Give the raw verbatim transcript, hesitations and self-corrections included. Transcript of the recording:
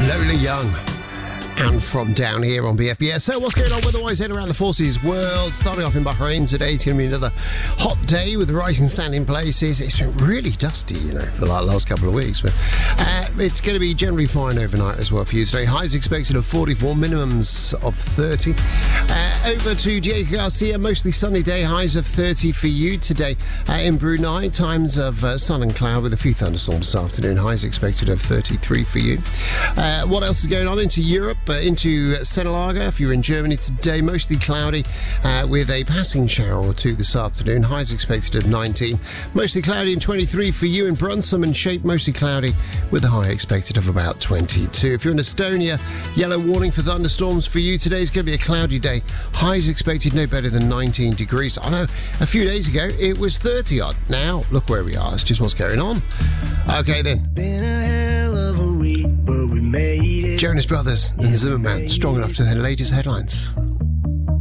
Lola Young. And from down here on B F B S. So what's going on weather-wise in around the forces world? Starting off in Bahrain today, it's going to be another hot day with rising sun in places. It's been really dusty, you know, for the last couple of weeks. But uh, it's going to be generally fine overnight as well for you today. Highs expected of forty-four, minimums of thirty. Uh, over to Diego Garcia, mostly sunny day, highs of thirty for you today. Uh, in Brunei, times of uh, sun and cloud with a few thunderstorms this afternoon. Highs expected of thirty-three for you. Uh, what else is going on into Europe? Uh, into Senelaga, if you're in Germany today, mostly cloudy uh, with a passing shower or two this afternoon. Highs expected of nineteen. Mostly cloudy and twenty-three for you in Brunssum and Shape, mostly cloudy with a high expected of about twenty-two. If you're in Estonia, yellow warning for thunderstorms for you. Today is going to be a cloudy day. Highs expected no better than nineteen degrees. I know a few days ago it was thirty odd. Now look where we are. It's just what's going on. Okay then. Been a hell of a week, but we made it. Jonas Brothers and Zimmerman, strong enough to the latest headlines.